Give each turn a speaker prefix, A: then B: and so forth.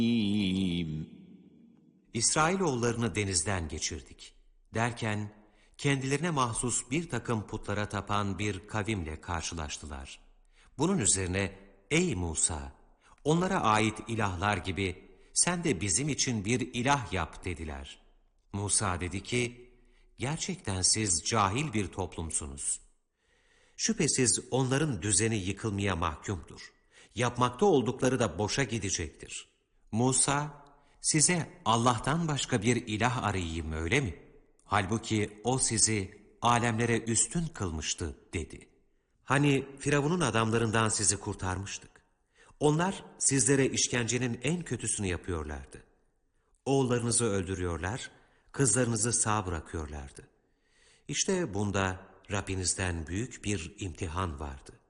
A: İsrailoğullarını denizden geçirdik. Derken kendilerine mahsus bir takım putlara tapan bir kavimle karşılaştılar. Bunun üzerine ey Musa, onlara ait ilahlar gibi sen de bizim için bir ilah yap dediler. Musa dedi ki, gerçekten siz cahil bir toplumsunuz. Şüphesiz onların düzeni yıkılmaya mahkumdur. Yapmakta oldukları da boşa gidecektir. Musa, size Allah'tan başka bir ilah arayayım öyle mi? Halbuki o sizi alemlere üstün kılmıştı dedi. Hani Firavun'un adamlarından sizi kurtarmıştık. Onlar sizlere işkencenin en kötüsünü yapıyorlardı. Oğullarınızı öldürüyorlar, kızlarınızı sağ bırakıyorlardı. İşte bunda Rabbinizden büyük bir imtihan vardı.